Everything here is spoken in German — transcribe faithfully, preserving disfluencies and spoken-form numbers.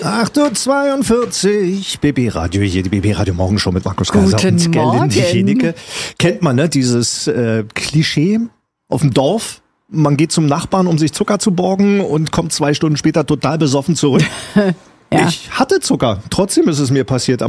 acht Uhr zweiundvierzig, B B Radio, hier die B B Radio Morgenshow mit Markus Kaiser Guten und Morgen. Gerlinde. Kennt man, ne, dieses äh, Klischee auf dem Dorf? Man geht zum Nachbarn, um sich Zucker zu borgen und kommt zwei Stunden später total besoffen zurück. Ja. Ich hatte Zucker, trotzdem ist es mir passiert.